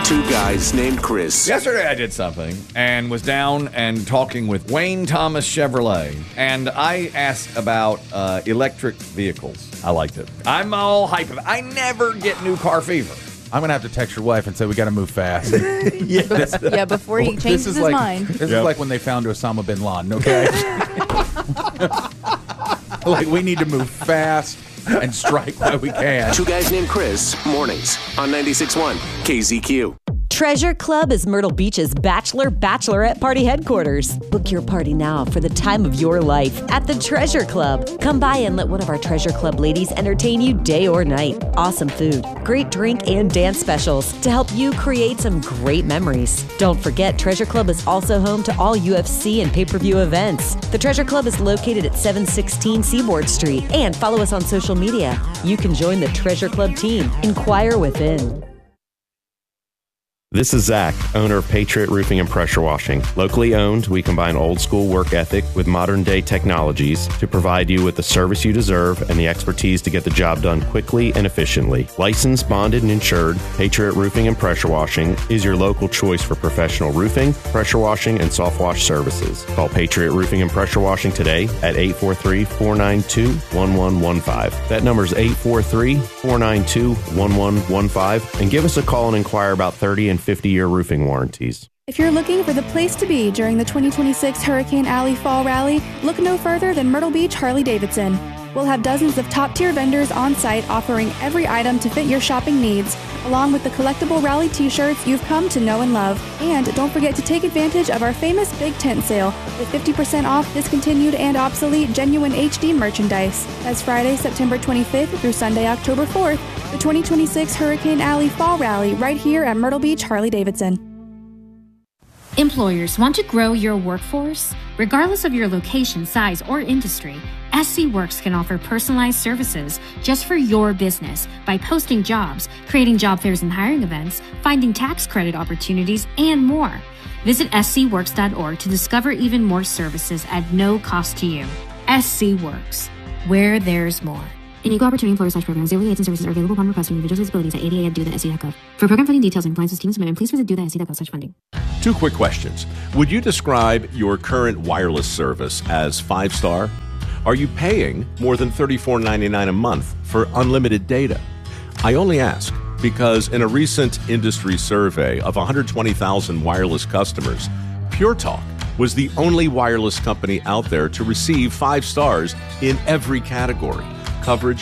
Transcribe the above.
Two guys named Chris. Yesterday I did something and was down and talking with Wayne Thomas Chevrolet, and I asked about electric vehicles. I liked it. I'm all hype. I never get new car fever. I'm going to have to text your wife and say we got to move fast. Yeah, before he changes his mind. This is like when they found Osama bin Laden, okay? Like, we need to move fast and strike while we can. Two guys named Chris, mornings on 96.1 KZQ. Treasure Club is Myrtle Beach's bachelorette party headquarters. Book your party now for the time of your life at the Treasure Club. Come by and let one of our Treasure Club ladies entertain you day or night. Awesome food, great drink, and dance specials to help you create some great memories. Don't forget, Treasure Club is also home to all UFC and pay-per-view events. The Treasure Club is located at 716 Seaboard Street, and follow us on social media. You can join the Treasure Club team. Inquire within. This is Zach, owner of Patriot Roofing and Pressure Washing. Locally owned, we combine old school work ethic with modern day technologies to provide you with the service you deserve and the expertise to get the job done quickly and efficiently. Licensed, bonded, and insured, Patriot Roofing and Pressure Washing is your local choice for professional roofing, pressure washing, and soft wash services. Call Patriot Roofing and Pressure Washing today at 843-492-1115. That number is 843-492-1115, and give us a call and inquire about 30 and 50-year roofing warranties. If you're looking for the place to be during the 2026 Hurricane Alley Fall Rally, look no further than Myrtle Beach Harley-Davidson. We'll have dozens of top-tier vendors on site offering every item to fit your shopping needs, along with the collectible rally t-shirts you've come to know and love. And don't forget to take advantage of our famous Big Tent Sale with 50% off discontinued and obsolete genuine HD merchandise. That's Friday, September 25th through Sunday, October 4th, the 2026 Hurricane Alley Fall Rally right here at Myrtle Beach Harley-Davidson. Employers want to grow your workforce? Regardless of your location, size, or industry, SC Works can offer personalized services just for your business by posting jobs, creating job fairs and hiring events, finding tax credit opportunities, and more. Visit scworks.org to discover even more services at no cost to you. SC Works, where there's more. An equal opportunity employer/program. Zero aids and services are available upon request from individuals with disabilities at ADA at do.sc.gov. For program funding details and compliance with team submission, please visit do.sc.gov/funding. Two quick questions. Would you describe your current wireless service as 5-star? Are you paying more than $34.99 a month for unlimited data? I only ask because in a recent industry survey of 120,000 wireless customers, Pure Talk was the only wireless company out there to receive 5 stars in every category: coverage,